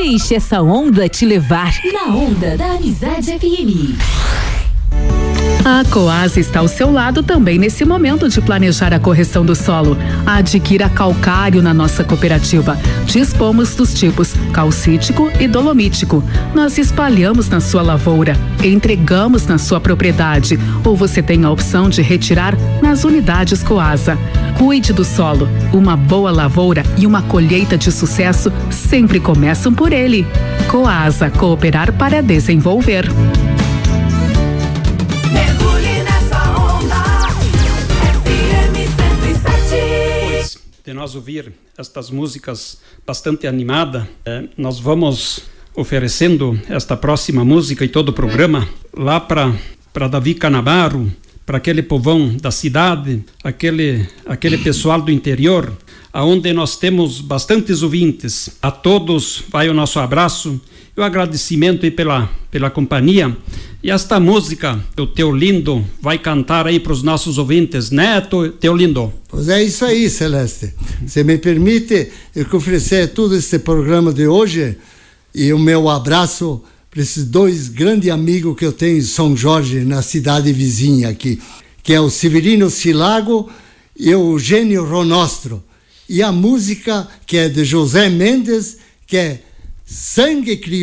Deixe essa onda te levar na onda da Amizade FM. A Coasa está ao seu lado também nesse momento de planejar a correção do solo. Adquira calcário na nossa cooperativa. Dispomos dos tipos calcítico e dolomítico. Nós espalhamos na sua lavoura, entregamos na sua propriedade, ou você tem a opção de retirar nas unidades Coasa. Cuide do solo. Uma boa lavoura e uma colheita de sucesso sempre começam por ele. Coasa, cooperar para desenvolver. De nós ouvir estas músicas bastante animadas, nós vamos oferecendo esta próxima música e todo o programa lá para Davi Canavaro, para aquele povão da cidade, aquele pessoal do interior, aonde nós temos bastantes ouvintes. A todos vai o nosso abraço e o agradecimento aí pela companhia. E esta música, o Teu Lindo, vai cantar aí para os nossos ouvintes, né, Teu Lindo? Pois é isso aí, Celeste. Você me permite eu oferecer todo esse programa de hoje e o meu abraço para esses dois grandes amigos que eu tenho em São Jorge, na cidade vizinha aqui, que é o Severino Silago e o Eugênio Ronostro. E a música que é de José Mendes, que é Sangue Crioulo.